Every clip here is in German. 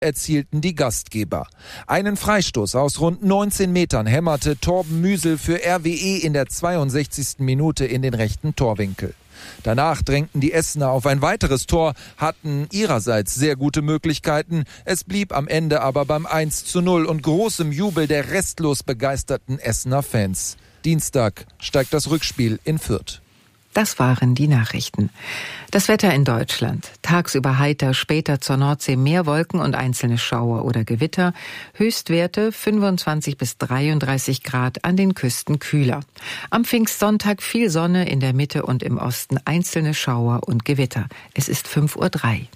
erzielten die Gastgeber. Einen Freistoß aus rund 19 Metern hämmerte Torben Müsel für RWE in der 62. Minute in den rechten Torwinkel. Danach drängten die Essener auf ein weiteres Tor, hatten ihrerseits sehr gute Möglichkeiten. Es blieb am Ende aber beim 1:0 und großem Jubel der restlos begeisterten Essener Fans. Dienstag steigt das Rückspiel in Fürth. Das waren die Nachrichten. Das Wetter in Deutschland. Tagsüber heiter, später zur Nordsee mehr Wolken und einzelne Schauer oder Gewitter. Höchstwerte 25 bis 33 Grad, an den Küsten kühler. Am Pfingstsonntag viel Sonne, in der Mitte und im Osten einzelne Schauer und Gewitter. Es ist 5:03 Uhr.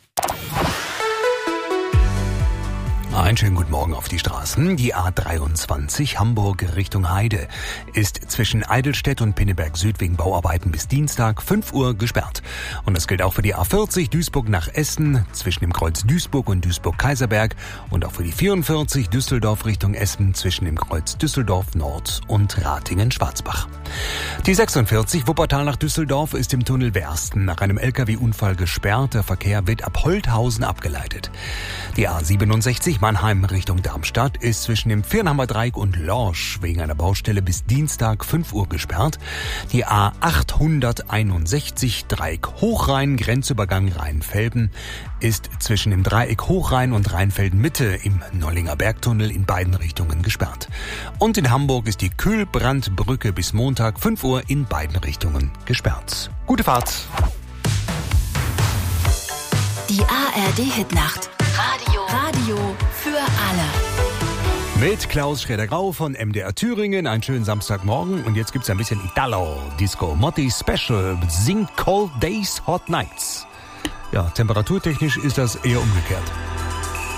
Einen schönen guten Morgen auf die Straßen. Die A23 Hamburg Richtung Heide ist zwischen Eidelstedt und Pinneberg Süd wegen Bauarbeiten bis Dienstag 5 Uhr gesperrt. Und das gilt auch für die A40 Duisburg nach Essen zwischen dem Kreuz Duisburg und Duisburg-Kaiserberg und auch für die 44 Düsseldorf Richtung Essen zwischen dem Kreuz Düsseldorf Nord und Ratingen-Schwarzbach. Die 46 Wuppertal nach Düsseldorf ist im Tunnel Wersten nach einem LKW-Unfall gesperrt. Der Verkehr wird ab Holthausen abgeleitet. Die A67 Mannheim Richtung Darmstadt ist zwischen dem Viernhammer Dreieck und Lorsch wegen einer Baustelle bis Dienstag 5 Uhr gesperrt. Die A861 Dreieck Hochrhein Grenzübergang Rheinfelden ist zwischen dem Dreieck Hochrhein und Rheinfelden Mitte im Nollinger Bergtunnel in beiden Richtungen gesperrt. Und in Hamburg ist die Kühlbrandbrücke bis Montag 5 Uhr in beiden Richtungen gesperrt. Gute Fahrt! Die ARD-Hitnacht. Radio für alle. Mit Klaus Schroeder-Grau von MDR Thüringen. Einen schönen Samstagmorgen. Und jetzt gibt's ein bisschen Italo. Disco Motti Special singt Cold Days, Hot Nights. Ja, temperaturtechnisch ist das eher umgekehrt.